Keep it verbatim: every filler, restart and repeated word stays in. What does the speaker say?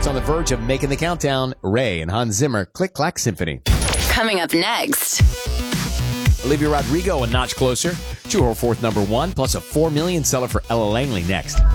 That's on the verge of making the countdown. Ray and Hans Zimmer, Click Clack Symphony. Coming up next. Olivia Rodrigo, a notch closer to her fourth number one, plus a four million seller for Ella Langley next.